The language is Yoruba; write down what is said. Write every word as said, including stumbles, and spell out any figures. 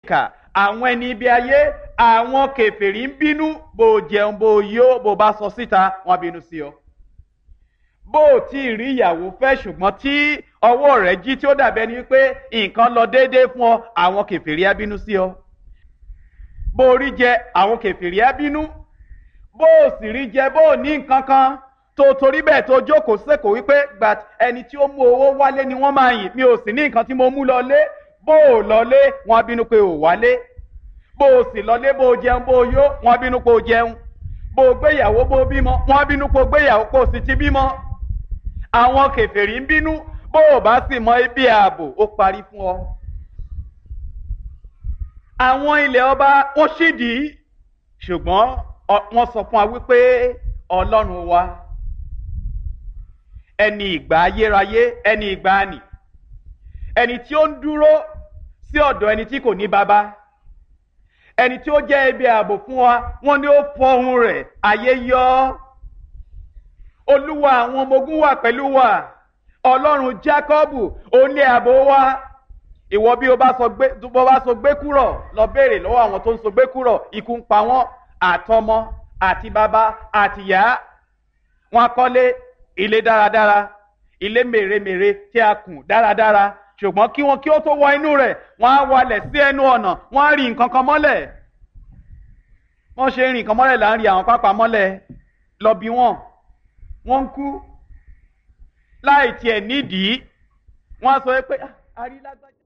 kà àwọn ẹni ibi ayé àwọn kèfèrí ń bínú bó jẹun bó yó bó bá sọ síta wọ́n bínú sí ọ. bó o tí ì rí ìyàwó fẹ́ ṣùgbọ́n tí ọwọ́ rẹ̀ jí tí ó dàbí ẹni wípé nǹkan lọ déédéé fún ọ àwọn kèfèrí á bínú sí ọ. bó o rí jẹ àwọn kèfèrí á bínú bó o sì rí jẹ bó o ní nǹkan kan tó torí bẹ́ẹ̀ tó jókòó sẹ́kọ̀ọ́ wípé gbà ẹni tí ó mú owó wálé ni wọ́n máa yìn mi ò sì ní nǹkan tí mo mú lọlé bó o lọlé wọ́n á bínú pé o wálé bó o sì lọlé bó o jẹun bó o yó wọ́n á bínú pé o jẹun bó o gbéyàwó bó o bímọ wọ́n á bínú pé o gbéyàwó pé o sì ti bímọ. àwọn kèfèrí ń bínú bó o bá sì mọ ibi ààbò ó parí fún ọ. àwọn ilẹ̀ ọba wọ́n ṣídìí ṣùgbọ́n wọ́n sọ fún wa wípé ọlọ́run wa ẹni ìgbà ayérayé ẹni ìgbàanì ẹni tí ó ń dúró sí ọ̀dọ̀ ẹni tí kò ní baba ẹni tí ó jẹ́ ibi ààbò fún wa wọ́n ní ó fọhùn rẹ̀ ayé yọ́. olúwa àwọn ọmọ ogun wà pẹ̀lú wa ọlọ́run jákọ́bù òun ní ààbò wa. ìwọ bí o bá sọ gbé bó bá sọ gbé kúrò lọ béèrè lọ́wọ́ àwọn tó ń sọ gbé kúrò ikú ń pa wọ́n àtọmọ àti bàbá àti ìyá. wọ́n kọ́lé ilé dáradára ilé mèremère tí a kùn dáradára ṣùgbọ́n kí wọ́n kí ó tó wọ inú rẹ̀ wọ́n á walẹ̀ sí ẹnu ọ̀nà wọ́n á rí nǹkan kan mọ́lẹ̀. wọ́n ṣe ń rí nǹkan mọ́lẹ̀ là ń rí àwọn pápá mọ́lẹ̀ lọ bí wọ́n wọ́n ń kú láì tiẹ̀ nídìí wọ́n á sọ pé a rí lágbájá.